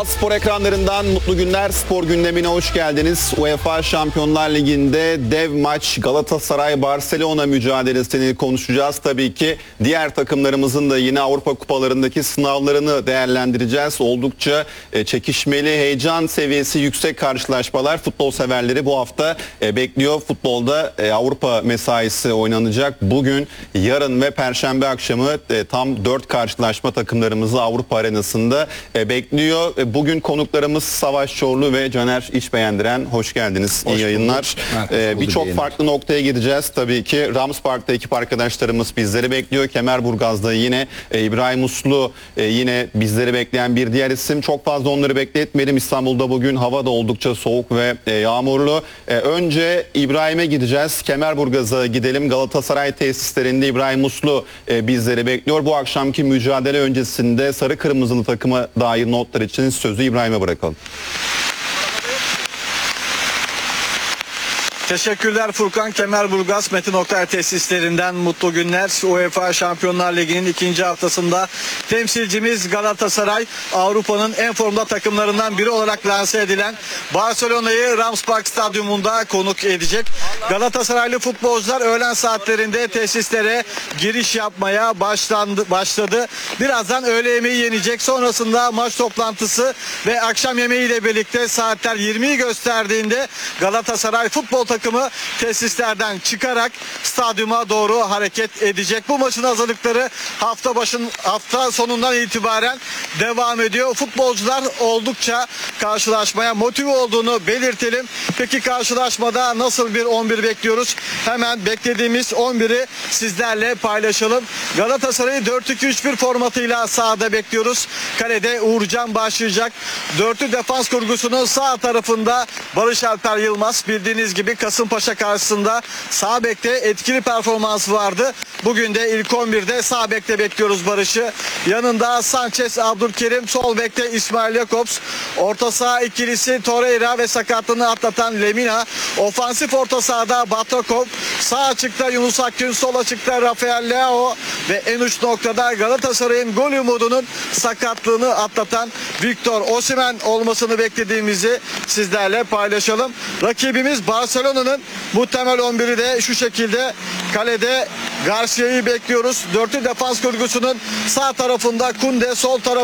Spor ekranlarından mutlu günler. Spor gündemine hoş geldiniz. UEFA Şampiyonlar Ligi'nde dev maç Galatasaray-Barcelona mücadelesini konuşacağız. Tabii ki diğer takımlarımızın da yine Avrupa kupalarındaki sınavlarını değerlendireceğiz. Oldukça çekişmeli, heyecan seviyesi yüksek karşılaşmalar. Futbol severleri bu hafta bekliyor. Futbolda Avrupa mesaisi oynanacak. Bugün, yarın ve Perşembe akşamı tam 4 karşılaşma takımlarımızı Avrupa arenasında bekliyor. Bugün konuklarımız Savaş Çorlu ve Caner İçbeğendiren. Hoş geldiniz. İyi yayınlar. Birçok farklı noktaya gideceğiz. Tabii ki Rams Park'ta ekip arkadaşlarımız bizleri bekliyor. Kemerburgaz'da yine İbrahim Uslu yine bizleri bekleyen bir diğer isim. Çok fazla onları bekletmeyelim. İstanbul'da bugün hava da oldukça soğuk ve yağmurlu. Önce İbrahim'e gideceğiz. Kemerburgaz'a gidelim. Galatasaray tesislerinde İbrahim Uslu bizleri bekliyor. Bu akşamki mücadele öncesinde sarı kırmızılı takıma dair notlar için sözü İbrahim'e bırakalım. Teşekkürler Furkan. Kemerburgaz Metin Oktay tesislerinden mutlu günler. UEFA Şampiyonlar Ligi'nin ikinci haftasında temsilcimiz Galatasaray, Avrupa'nın en formda takımlarından biri olarak lanse edilen Barcelona'yı Rams Park Stadyumunda konuk edecek. Galatasaraylı futbolcular öğlen saatlerinde tesislere giriş yapmaya başladı. Birazdan öğle yemeği yenecek. Sonrasında maç toplantısı ve akşam yemeği ile birlikte saatler 20'yi gösterdiğinde Galatasaray futbol takımı tesislerden çıkarak stadyuma doğru hareket edecek. Bu maçın hazırlıkları hafta sonundan itibaren devam ediyor. Futbolcular oldukça karşılaşmaya motive olduğunu belirtelim. Peki karşılaşmada nasıl bir 11 bekliyoruz? Hemen beklediğimiz 11'i sizlerle paylaşalım. Galatasaray'ı 4-2-3-1 formatıyla sahada bekliyoruz. Kalede Uğurcan başlayacak. Dörtlü defans kurgusunun sağ tarafında Barış Alper Yılmaz. Bildiğiniz gibi Kasımpaşa karşısında sağ bekte etkili performansı vardı. Bugün de ilk 11'de sağ bekte bekliyoruz Barış'ı. Yanında Sanchez, Abdülkerim, sol bekte İsmail Jakobs. Orta saha ikilisi Torreira ve sakatlığını atlatan Lemina. Ofansif orta sahada Batakov. Sağ açıkta Yunus Akgün, sol açıkta Rafael Leao ve en uç noktada Galatasaray'ın gol umudunun sakatlığını atlatan Victor Osimhen olmasını beklediğimizi sizlerle paylaşalım. Rakibimiz Barcelona'nın muhtemel 11'i de şu şekilde. Kalede Garcia'yı bekliyoruz. Dörtlü defans kurgusunun sağ tarafında Kunde, sol tarafında